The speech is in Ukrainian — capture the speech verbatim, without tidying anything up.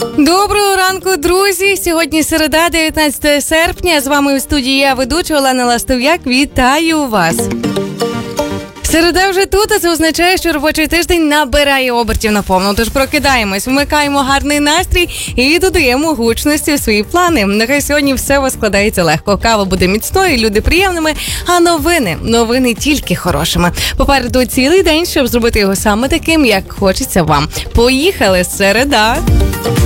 Доброго ранку, друзі! Сьогодні середа, дев'ятнадцяте серпня. З вами у студії я, ведуча Олена Ластов'як. Вітаю вас! Середа вже тут, а це означає, що робочий тиждень набирає обертів наповну. Тож прокидаємось, вмикаємо гарний настрій і додаємо гучності в свої плани. Нехай сьогодні все у вас складається легко. Кава буде міцною, люди приємними, а новини, новини тільки хорошими. Попереду цілий день, щоб зробити його саме таким, як хочеться вам. Поїхали, середа!